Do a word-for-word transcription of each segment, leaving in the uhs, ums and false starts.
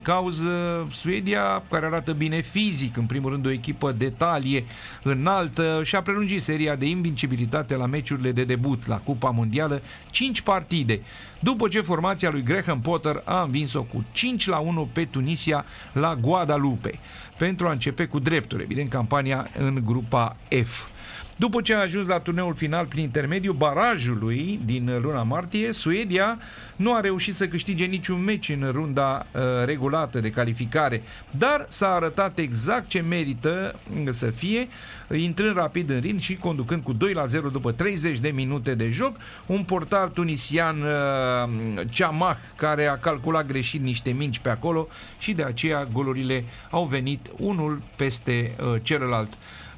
cauză Suedia, care arată bine fizic, în primul rând o echipă de talie înaltă, și a prelungit seria de invincibilitate la meciurile de debut la Cupa Mondială, cinci partide, după ce formația lui Graham Potter a învins-o cu cinci la unu pe Tunisia la Guadalupe, pentru a începe cu drepturi, evident, campania în grupa F. După ce a ajuns la turneul final prin intermediul barajului din luna martie, Suedia nu a reușit să câștige niciun meci în runda uh, regulată de calificare, dar s-a arătat exact ce merită să fie, intrând rapid în ring și conducând cu doi la zero după treizeci de minute de joc. Un portar tunisian, uh, Chamah, care a calculat greșit niște mingi pe acolo și de aceea golurile au venit unul peste uh, celălalt.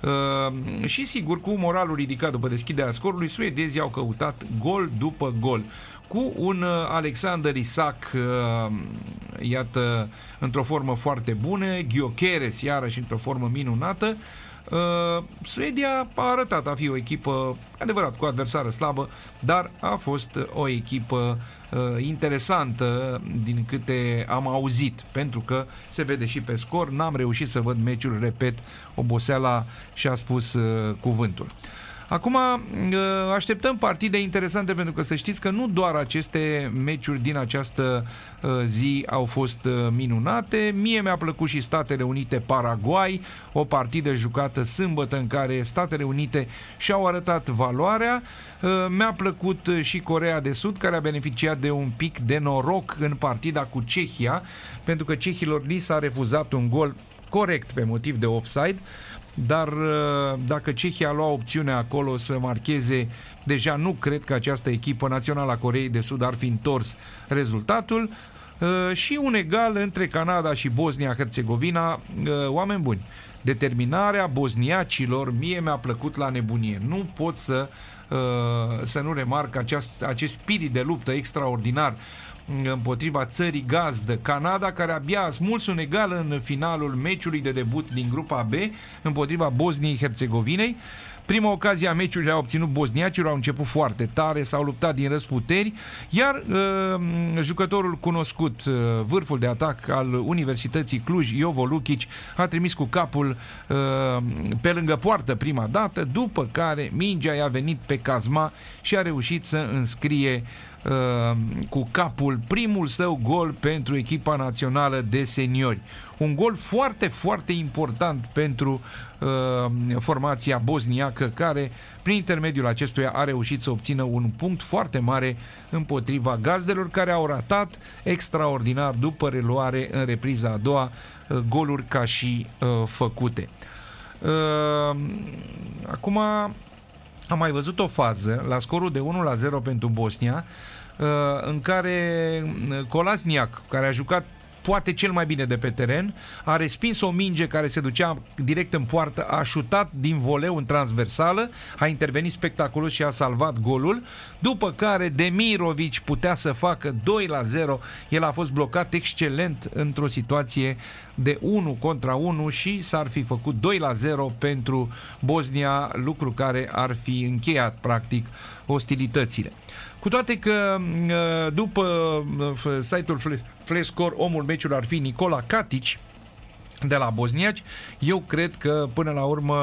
Uh, și sigur, cu moralul ridicat după deschiderea scorului, suedezii au căutat gol după gol, cu un uh, Alexander Isak, uh, iată, într-o formă foarte bună, Gyökeres iarăși într-o formă minunată. Uh, Suedia a arătat a fi o echipă, adevărat, cu adversară slabă, dar a fost o echipă uh, interesantă din câte am auzit, pentru că se vede și pe scor. N-am reușit să văd meciul, repet, oboseala și-a spus uh, cuvântul. Acum așteptăm partide interesante, pentru că să știți că nu doar aceste meciuri din această zi au fost minunate. Mie mi-a plăcut și Statele Unite-Paraguay, o partidă jucată sâmbătă în care Statele Unite și-au arătat valoarea. Mi-a plăcut și Coreea de Sud, care a beneficiat de un pic de noroc în partida cu Cehia, pentru că cehilor li s-a refuzat un gol corect pe motiv de offside. Dar dacă Cehia lua opțiunea acolo să marcheze, deja nu cred că această echipă națională a Coreei de Sud ar fi întors rezultatul. Și un egal între Canada și Bosnia-Herzegovina. Oameni buni, determinarea bosniacilor mie mi-a plăcut la nebunie. Nu pot să, să nu remarc acest, acest spirit de luptă extraordinar împotriva țării gazdă, Canada, care abia a smuls un egal în finalul meciului de debut din grupa B împotriva Bosniei-Herzegovinei. Prima ocazie a meciului a obținut bosniacilor, au început foarte tare, s-au luptat din răsputeri, iar uh, jucătorul cunoscut, uh, vârful de atac al Universității Cluj, Jovo Lukic, a trimis cu capul uh, pe lângă poartă prima dată, după care mingea i-a venit pe cazma și a reușit să înscrie Uh, cu capul primul său gol pentru echipa națională de seniori. Un gol foarte, foarte important pentru uh, formația bosniacă, care prin intermediul acestuia a reușit să obțină un punct foarte mare împotriva gazdelor, care au ratat extraordinar după reluare în repriza a doua uh, goluri ca și uh, făcute. Uh, acum am mai văzut o fază la scorul de unu la zero pentru Bosnia, în care Kolasniak, care a jucat poate cel mai bine de pe teren, a respins o minge care se ducea direct în poartă, a șutat din voleu în transversală, a intervenit spectaculos și a salvat golul, după care Demirovic putea să facă doi la zero, el a fost blocat excelent într-o situație de unu contra unu și s-ar fi făcut doi la zero pentru Bosnia, lucru care ar fi încheiat practic ostilitățile. Cu toate că după site-ul Flashscore, omul meciului ar fi Nikola Katic de la bosniaci, eu cred că până la urmă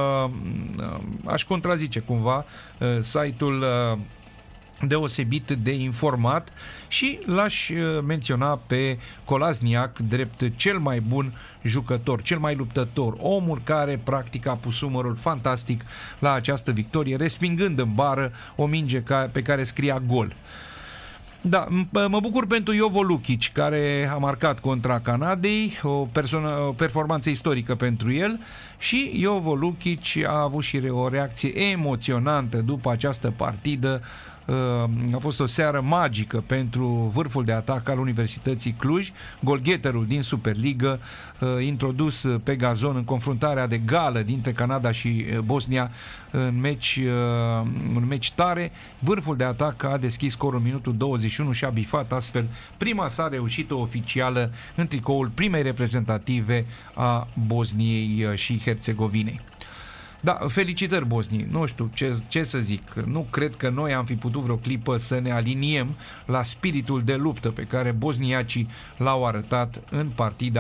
aș contrazice cumva site-ul deosebit de informat și l-aș menționa pe Kolasniak drept cel mai bun jucător, cel mai luptător, omul care practic a pus umărul fantastic la această victorie, respingând în bară o minge pe care scria gol. Da, mă bucur pentru Jovo Lukic, care a marcat contra Canadei, o, persoană, o performanță istorică pentru el, și Jovo Lukic a avut și o reacție emoționantă după această partidă. A fost o seară magică pentru vârful de atac al Universității Cluj, golgheterul din Superligă, introdus pe gazon în confruntarea de gală dintre Canada și Bosnia, în meci, un meci tare. Vârful de atac a deschis scorul în minutul douăzeci și unu și a bifat astfel prima sa reușită oficială în tricoul primei reprezentative a Bosniei și Herțegovinei. Da, felicitări Bosniei. Nu știu ce, ce să zic. Nu cred că noi am fi putut vreo clipă să ne aliniem la spiritul de luptă pe care bosniacii l-au arătat în partida